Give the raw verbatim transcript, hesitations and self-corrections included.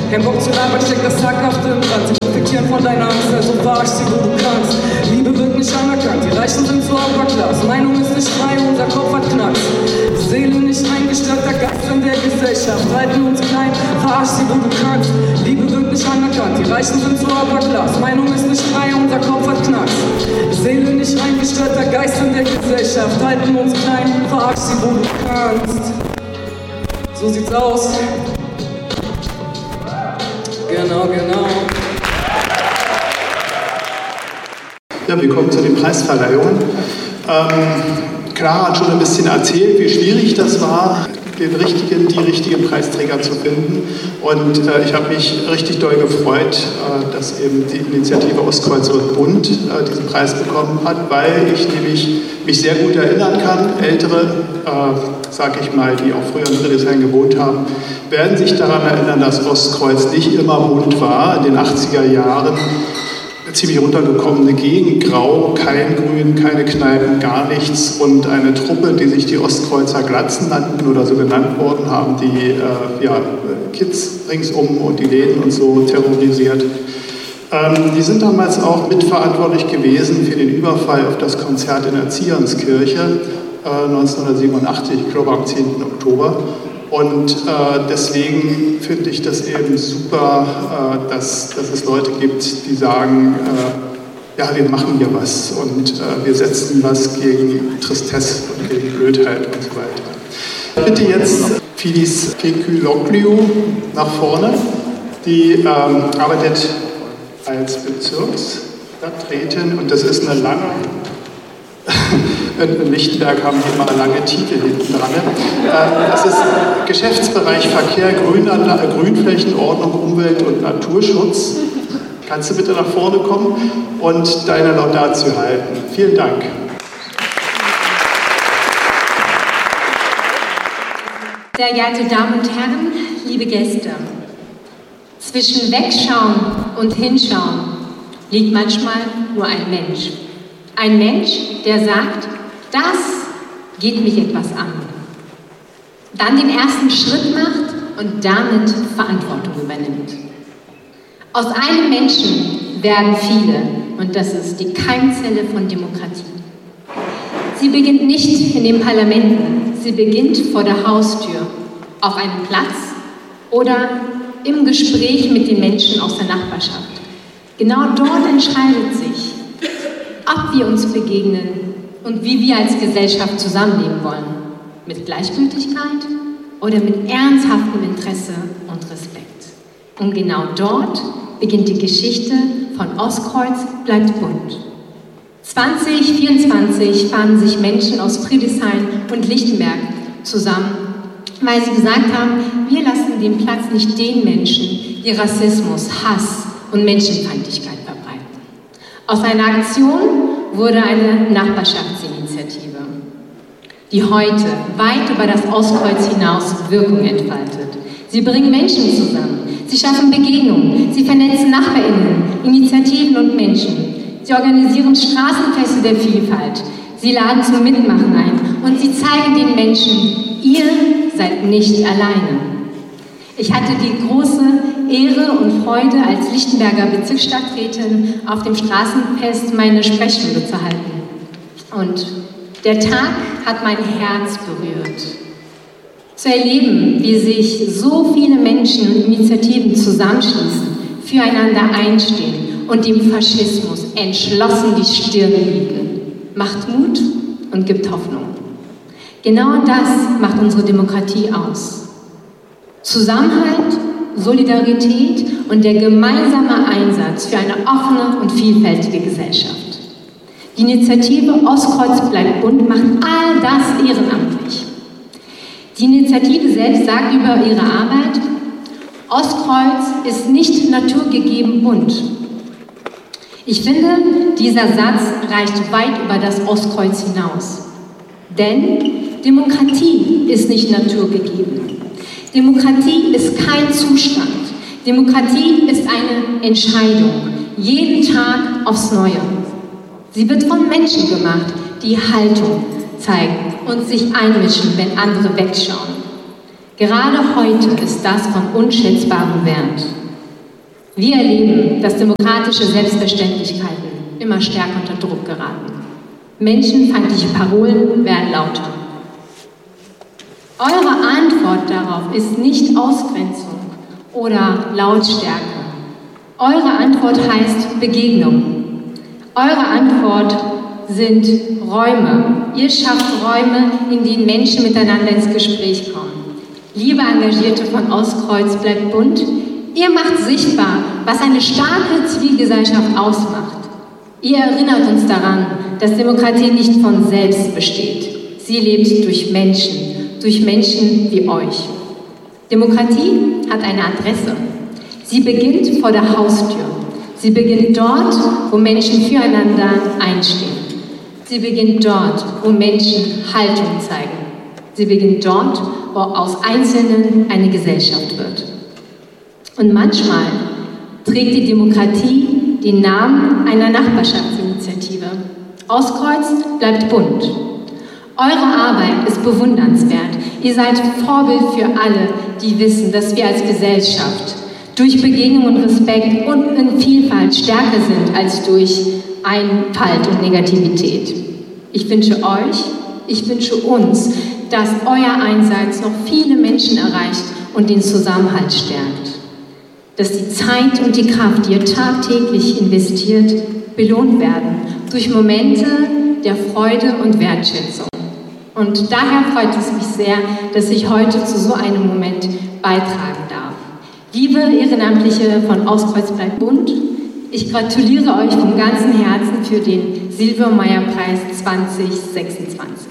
Kein Bock zu labern, steckt das Taghafte im Brand. Sie profitieren von deiner Angst, also verarsch sie, wo du kannst. Liebe wird nicht anerkannt, die Reichen sind so Upperclass. Meinung ist nicht frei, unser Kopf hat Knacks. Seele nicht eingestellt, der Gast in der Gesellschaft. Halten uns klein, verarsch sie, wo du kannst. Liebe wird nicht anerkannt, die Reichen sind so Upperclass. Meinung ist nicht frei, unser Kopf hat Knacks. Seele nicht eingestellt, der Geist in der Gesellschaft. Halten uns klein, verarsch sie, wo du kannst. So sieht's aus. Genau, genau. Ja, wir kommen zu den Preisverleihungen. Ähm, Clara hat schon ein bisschen erzählt, wie schwierig das war, den richtigen, die richtigen Preisträger zu finden. Und äh, ich habe mich richtig doll gefreut, äh, dass eben die Initiative Ostkreuz und Bund äh, diesen Preis bekommen hat, weil ich nämlich mich sehr gut erinnern kann. Ältere, äh, sage ich mal, die auch früher in Friedrichshain gewohnt haben, werden sich daran erinnern, dass Ostkreuz nicht immer bunt war. In den achtziger Jahren eine ziemlich runtergekommene Gegend, grau, kein Grün, keine Kneipen, gar nichts und eine Truppe, die sich die Ostkreuzer Glatzen nannten oder so genannt worden haben, die äh, ja, Kids ringsum und die Läden und so terrorisiert. Ähm, die sind damals auch mitverantwortlich gewesen für den Überfall auf das Konzert in der Zionskirche äh, neunzehnhundertsiebenundachtzig, ich glaube am zehnten Oktober. Und äh, deswegen finde ich das eben super, äh, dass, dass es Leute gibt, die sagen, äh, ja, wir machen hier was und äh, wir setzen was gegen Tristesse und gegen Blödheit und so weiter. Ich bitte jetzt Filiz Feküloglu nach vorne. Die ähm, arbeitet als Bezirksvertreterin und das ist eine lange... In Lichtenberg haben die immer lange Titel hinten dran. Das ist Geschäftsbereich Verkehr, Grünanla- Grünflächenordnung, Umwelt- und Naturschutz. Kannst du bitte nach vorne kommen und deine Laudatio halten? Vielen Dank. Sehr geehrte Damen und Herren, liebe Gäste, zwischen Wegschauen und Hinschauen liegt manchmal nur ein Mensch. Ein Mensch, der sagt, das geht mich etwas an. Dann den ersten Schritt macht und damit Verantwortung übernimmt. Aus einem Menschen werden viele und das ist die Keimzelle von Demokratie. Sie beginnt nicht in den Parlamenten, sie beginnt vor der Haustür, auf einem Platz oder im Gespräch mit den Menschen aus der Nachbarschaft. Genau dort entscheidet sich, ob wir uns begegnen und wie wir als Gesellschaft zusammenleben wollen. Mit Gleichgültigkeit oder mit ernsthaftem Interesse und Respekt. Und genau dort beginnt die Geschichte von Ostkreuz bleibt bunt. zwanzig vierundzwanzig fanden sich Menschen aus Friedrichshain und Lichtenberg zusammen, weil sie gesagt haben, wir lassen den Platz nicht den Menschen, die Rassismus, Hass und Menschenfeindlichkeit verbreiten. Aus einer Aktion wurde eine Nachbarschaftsinitiative, die heute weit über das Ostkreuz hinaus Wirkung entfaltet. Sie bringen Menschen zusammen, sie schaffen Begegnungen, sie vernetzen NachbarInnen, Initiativen und Menschen. Sie organisieren Straßenfeste der Vielfalt, sie laden zum Mitmachen ein und sie zeigen den Menschen, ihr seid nicht alleine. Ich hatte die große Ehre und Freude, als Lichtenberger Bezirksstadträtin auf dem Straßenfest meine Sprechstunde zu halten. Und der Tag hat mein Herz berührt. Zu erleben, wie sich so viele Menschen und Initiativen zusammenschließen, füreinander einstehen und dem Faschismus entschlossen die Stirn bieten, macht Mut und gibt Hoffnung. Genau das macht unsere Demokratie aus. Zusammenhalt, Solidarität und der gemeinsame Einsatz für eine offene und vielfältige Gesellschaft. Die Initiative Ostkreuz bleibt bunt macht all das ehrenamtlich. Die Initiative selbst sagt über ihre Arbeit, Ostkreuz ist nicht naturgegeben bunt. Ich finde, dieser Satz reicht weit über das Ostkreuz hinaus. Denn Demokratie ist nicht naturgegeben. Demokratie ist kein Zustand. Demokratie ist eine Entscheidung, jeden Tag aufs Neue. Sie wird von Menschen gemacht, die Haltung zeigen und sich einmischen, wenn andere wegschauen. Gerade heute ist das von unschätzbarem Wert. Wir erleben, dass demokratische Selbstverständlichkeiten immer stärker unter Druck geraten. Menschenfeindliche Parolen werden lauter. Eure Antwort darauf ist nicht Ausgrenzung oder Lautstärke. Eure Antwort heißt Begegnung. Eure Antwort sind Räume. Ihr schafft Räume, in denen Menschen miteinander ins Gespräch kommen. Liebe Engagierte von Ostkreuz bleibt bunt. Ihr macht sichtbar, was eine starke Zivilgesellschaft ausmacht. Ihr erinnert uns daran, dass Demokratie nicht von selbst besteht. Sie lebt durch Menschen, durch Menschen wie euch. Demokratie hat eine Adresse. Sie beginnt vor der Haustür. Sie beginnt dort, wo Menschen füreinander einstehen. Sie beginnt dort, wo Menschen Haltung zeigen. Sie beginnt dort, wo aus Einzelnen eine Gesellschaft wird. Und manchmal trägt die Demokratie den Namen einer Nachbarschaftsinitiative. Ostkreuz bleibt bunt. Eure Arbeit ist bewundernswert. Ihr seid Vorbild für alle, die wissen, dass wir als Gesellschaft durch Begegnung und Respekt und in Vielfalt stärker sind als durch Einfalt und Negativität. Ich wünsche euch, ich wünsche uns, dass euer Einsatz noch viele Menschen erreicht und den Zusammenhalt stärkt. Dass die Zeit und die Kraft, die ihr tagtäglich investiert, belohnt werden durch Momente der Freude und Wertschätzung. Und daher freut es mich sehr, dass ich heute zu so einem Moment beitragen darf. Liebe Ehrenamtliche von Ostkreuz bleibt bunt, ich gratuliere euch vom ganzen Herzen für den Silvio-Meyer-Preis zwanzig sechsundzwanzig.